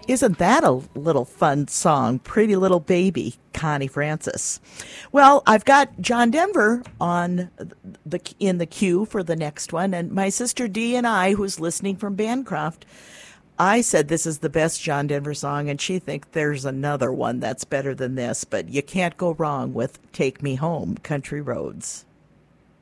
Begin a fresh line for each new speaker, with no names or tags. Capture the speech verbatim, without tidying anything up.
Isn't that a little fun song? Pretty Little Baby, Connie Francis. Well, I've got John Denver on the in the queue for the next one, and my sister Dee and I, who's listening from Bancroft, I said this is the best John Denver song, and she thinks there's another one that's better than this, but you can't go wrong with Take Me Home, Country Roads.